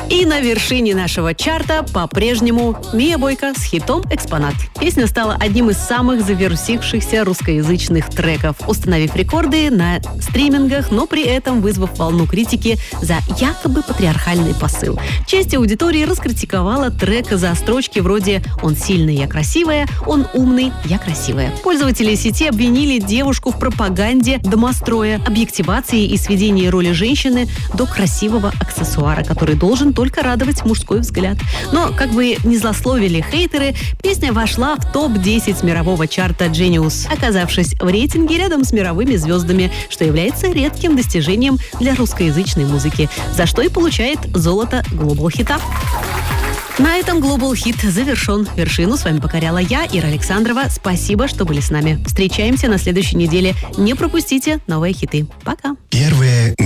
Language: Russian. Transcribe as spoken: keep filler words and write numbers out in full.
И на вершине нашего чарта по-прежнему Мия Бойка с хитом «Экспонат». Песня стала одним из самых завирусившихся русскоязычных треков, установив рекорды на стримингах, но при этом вызвав волну критики за якобы патриархальный посыл. Часть аудитории раскритиковала трек за строчки вроде «Он сильный, я красивая», «Он умный, я красивая». Пользователи сети обвинили девушку в пропаганде домостроя, объективации и сведении роли женщины до красивого аксессуара, который должен только радовать мужской взгляд. Но, как бы ни злословили хейтеры, песня вошла в топ десять мирового чарта Genius, оказавшись в рейтинге рядом с мировыми звездами, что является редким достижением для русскоязычной музыки, за что и получает золото Global Хита. На этом Global Хит завершен. Вершину с вами покоряла я, Ира Александрова. Спасибо, что были с нами. Встречаемся на следующей неделе. Не пропустите новые хиты. Пока. Первые